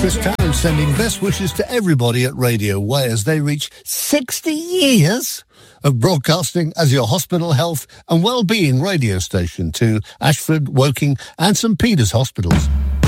Chris Tarrant sending best wishes to everybody at Radio Way as they reach 60 years of broadcasting as your hospital health and well-being radio station to Ashford, Woking and St Peter's hospitals.